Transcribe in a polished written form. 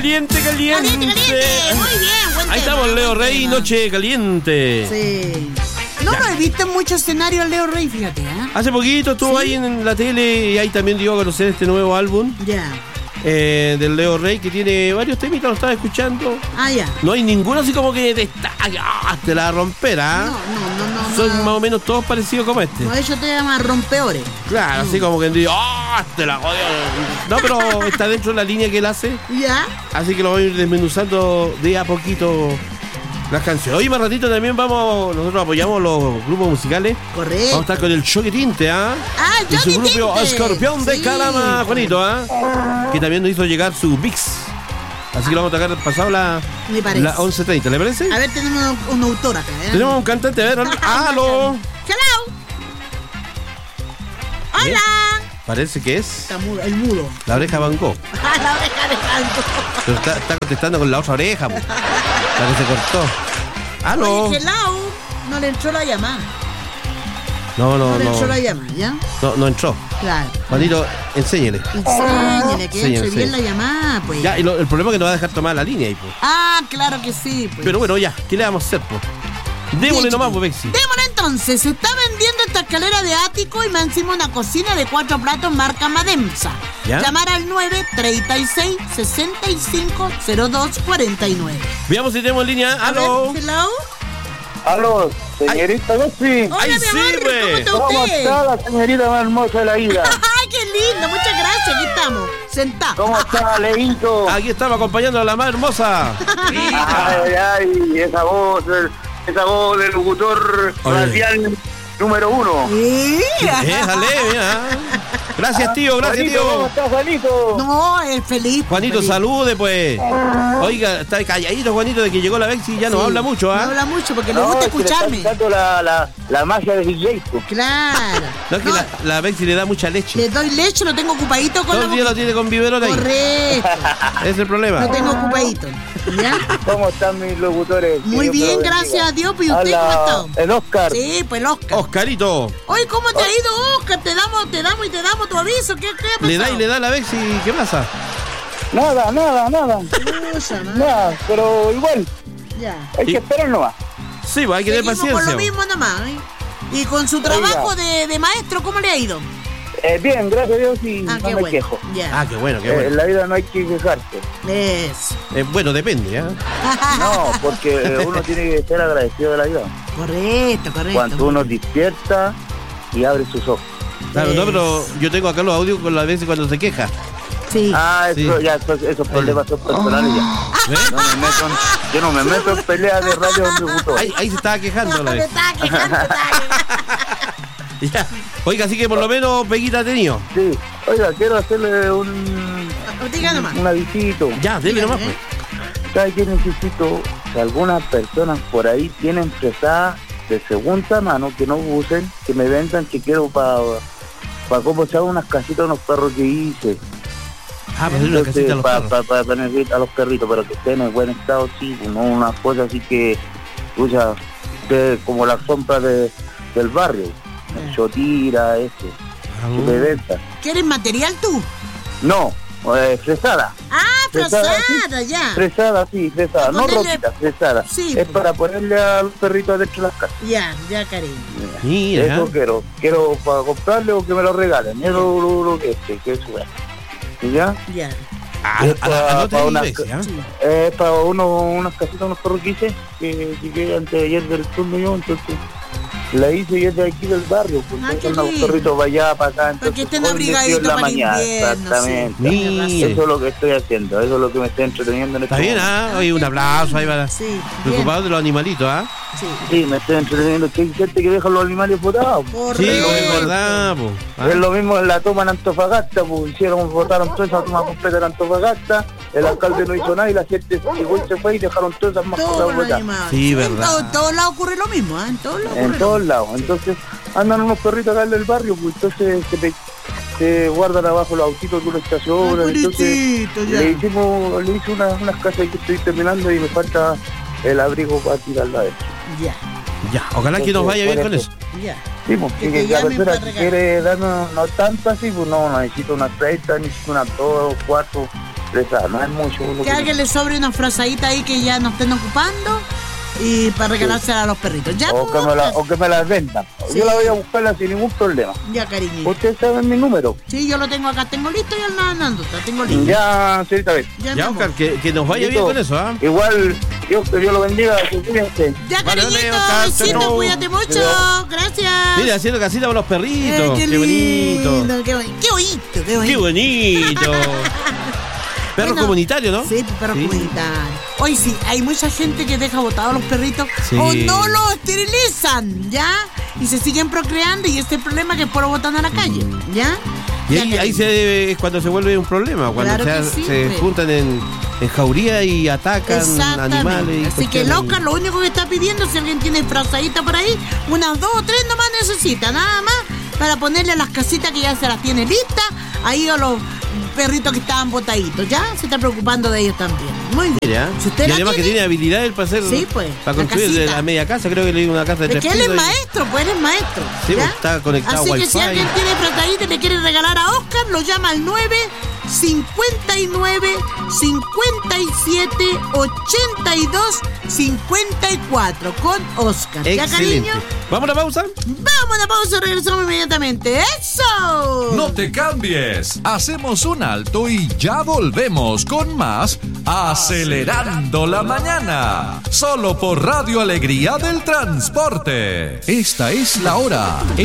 caliente. Caliente. Muy bien, buen Ahí tema, estamos, Leo buen Rey, tema. noche caliente. Sí. No he visto en muchos escenarios Leo Rey, fíjate, ¿eh? Hace poquito estuvo ahí en la tele y ahí también dio a conocer este nuevo álbum Ya. del Leo Rey, que tiene varios temitas, lo estaba escuchando. Ya. No hay ninguno así como que te la rompera. No. Son más o menos todos parecidos como este. No, ellos te llaman rompeores. Claro, así como que digo, te la jodió. No, pero está dentro de la línea que él hace. Ya. Así que lo voy a ir desmenuzando de a poquito las canciones. Hoy más ratito también nosotros apoyamos los grupos musicales. Correcto. Vamos a estar con el Choque Tinte, y su Johnny grupo Tinte. Escorpión de Sí. Calama, Juanito, que también nos hizo llegar su mix. Así que lo vamos a tocar pasado Me parece. la 11:30, ¿le parece? A ver, tenemos un autor acá, ¿eh? Tenemos un cantante, a ver, ¡aló! Hello. Hola. Parece que es Está mudo, el mudo. la oreja Van Gogh. La oreja de canto. Pero está contestando con la otra oreja, la que se cortó. ¡Aló! Oye, hello. No le entró la llamada. No le entró la llamada, ¿ya? No entró. Claro. Juanito, enséñele. Enséñale que entre Sí. bien la llamada, pues. Ya, y el problema es que no va a dejar tomar la línea ahí, pues. Claro que sí, pues. Pero bueno, ya, ¿qué le vamos a hacer, pues? Démosle Bien, nomás, chiquillo. pues, Bexi. Démosle entonces. Se está vendiendo esta escalera de ático y me encima una cocina de 4 platos marca Mademsa. ¿Ya? Llamar al 936-650249. Veamos si tenemos línea. A ¡Aló! ver, hello. Aló, señorita Bexi. Hola, Ay, mi sí, amor, güey. ¿cómo está ¿Cómo usted? está la señorita más hermosa de la vida? ¡Ay, qué lindo! Muchas gracias, aquí estamos. Sentado. ¿Cómo está, Leito? Aquí estamos acompañando a la más hermosa. Ay, esa voz del locutor Oye. radial número 1. Déjale, mira. Gracias, tío, gracias, Juanito, ¿cómo tío. estás, Juanito? No, es feliz. Juanito, feliz. salude, pues. Oiga, está calladito, Juanito, de que llegó la Bexi y ya no Sí, habla mucho, No habla mucho porque le gusta es que le escucharme. está quitando la magia de DJ. pues. Claro. No, es que No, la Bexi le da mucha leche. le doy leche, lo tengo ocupadito con Todo el día lo tiene con biberón ahí. Correcto. Ese es el problema. Lo tengo ocupadito. ¿Ya? ¿Cómo están mis locutores? Muy Que Dios bien, me lo gracias bendiga. a Dios. ¿Y usted cómo ha estado? El Oscar. Sí, pues el Oscar. Oscarito, Oye, ¿cómo te ha ido, Oscar? Te damos tu aviso. ¿Qué ha pasado? le da y le da a la Bexi. ¿Qué pasa? Nada. Pucha, madre. Nada, pero igual, Ya. hay que esperar nomás. Sí, pues hay que tener Seguimos con paciencia. lo mismo nomás. ¿Eh? Y con su trabajo de maestro, ¿cómo le ha ido? Bien, gracias a Dios y no qué me bueno. quejo. Ya. Qué bueno, qué En bueno. la vida no hay que quejarse. Eso. Bueno, depende, ¿eh? No, porque uno tiene que ser agradecido de la vida. Correcto. Cuando uno despierta y abre sus ojos. Claro, no, pero yo tengo acá los audios con la Bexi cuando se queja. Sí. Eso Sí. ya, esos problemas son personales ya. ¿Ves? Yo no me meto en peleas de radio de locutor. Ahí se estaba quejando la Me Bexi. estaba quejando. Ya. Oiga, así que por lo menos Peguita ha tenido. Sí, oiga, quiero hacerle Diga nomás. un avisito. Ya, dele nomás, pues. ¿Sabe qué necesito? Que algunas personas por ahí tienen fresadas de segunda mano que no usen, que me vendan, que quiero para cómo se hagan unas casitas a unos perros que hice. Pues una casita a los perros. Para tener a los perritos, pero que estén en buen estado, sí, no unas cosas así que, escucha, que como la sombra del barrio, chotira, que me venta. ¿Quieres material tú? No, fresada. Fresada, sí. ya. Fresada, sí, fresada, no Ponerle- rotita, fresada. Sí, Es pues. para ponerle a los perritos adentro de las casas. Ya, cariño. Mira. Eso quiero para comprarle o que me lo regalen. Eso lo que es bueno. ¿Y ya? Ya. Anote para ahí, una- Bexi, ¿ah? Es para unas casitas, unos perros que hice, que llegué antes de ayer del turno yo, entonces la hice y es de aquí del barrio, pues qué entonces los lindo. perritos para allá, para acá, entonces que estén voy abrigaditos metido en la para el mañana, invierno, exactamente. sí. Tienes razón. Mira. Eso es lo que estoy haciendo, eso es lo que me estoy entreteniendo en Está este bien, momento. Oye, un aplauso ahí para Sí, bien. preocupado de los animalitos, ¿ah? Sí. Sí, me estoy entreteniendo, que hay gente que deja los animales botados. Sí, Correcto. es verdad, po. Es lo mismo en la toma en Antofagasta, pues votaron toda esa toma completa en Antofagasta, el alcalde no hizo nada y la gente llegó y se fue y dejaron todas esas mascotas Todos los botadas. animales. Sí, En verdad. en todos lados ocurre lo mismo, ¿eh? En todos lados En ocurre todos lados, entonces andan unos perritos acá en el barrio, pues entonces se guardan abajo los autitos que uno estaciona, entonces Pobrecito, ya. le hice unas casas que estoy terminando y me falta el abrigo para tirarla adentro. Ya, Ya, ojalá que nos vaya bien con eso. ya. Sí, pues, Que que te la llamen persona para que regalar. quiere darnos no tanto así, pues no, necesito unas 30, necesito unas 2, 4, estresada, no es mucho. Que a alguien le sobre una frazadita ahí que ya no estén ocupando y para regalársela a los perritos. ¿Ya? O que me las vendan. Sí. Yo la voy a buscarla sin ningún problema. Ya, cariñito. ¿Ustedes saben mi número? Sí, yo lo tengo acá, tengo listo y andando, tengo listo. Ya, señorita Betty. Ya, Oscar, que nos vaya bien con eso, ¿ah? Igual, Dios que Dios lo bendiga, cuídense. Ya, Vale, cariñito, Oscar, besito, chao. cuídate mucho. Gracias. Mira, haciendo casita con los perritos. Qué bonito. lindo, qué bonito. Qué bonito. Perros Bueno, comunitarios, ¿no? Sí, perros comunitarios. Hoy sí, hay mucha gente que deja botados los perritos Sí. o no los esterilizan, ¿ya? Y se siguen procreando y este es el problema que por botan a la calle, ¿ya? Y Ya, ahí cariño. es cuando se vuelve un problema, cuando Claro que sí, se pues. juntan en jauría y atacan Exactamente. animales. Y Así que el cuestiones. Oscar lo único que está pidiendo, si alguien tiene frazadita por ahí, unas 2 o 3 nomás necesita, nada más, para ponerle a las casitas que ya se las tiene listas, ahí a los perritos que estaban botaditos, ¿ya? Se está preocupando de ellos también. Muy bien. Mira, Si usted y la además que tiene habilidades para hacer, Sí, pues, para la construir casita. la media casa, creo que le digo una casa de Es 3 que él es pisos. maestro, pues él es maestro. Sí, ¿ya? pues, está conectado Así a que si Wi-Fi. alguien tiene platadita y le quiere regalar a Oscar, lo llama al 959 57 82 54 con Oscar. ¿Ya, Excelente. cariño? ¿Vamos a la pausa? Vamos a la pausa, regresamos inmediatamente. ¡Eso! No te cambies. Hacemos un alto y ya volvemos con más Acelerando la Mañana. Solo por Radio Alegría del Transporte. Esta es la hora.